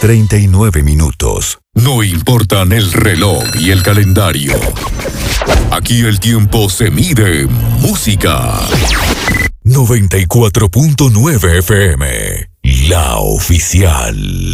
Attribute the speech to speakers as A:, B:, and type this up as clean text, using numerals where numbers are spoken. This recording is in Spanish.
A: 11:39.
B: No importan el reloj y el calendario. Aquí el tiempo se mide en música.
A: 94.9 FM, la oficial.